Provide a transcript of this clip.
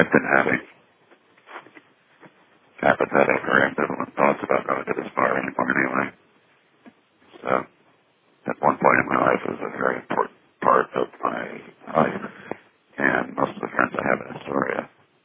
I've been having apathetic or ambivalent thoughts about going to this bar anymore anyway. So, at one point in my life, it was a very important part of my life.